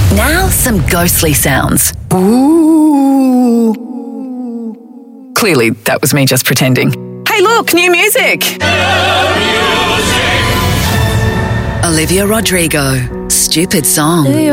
Now, some ghostly sounds. Ooh. Clearly, that was me just pretending. Hey, look, new music! Olivia Rodrigo, Stupid Song.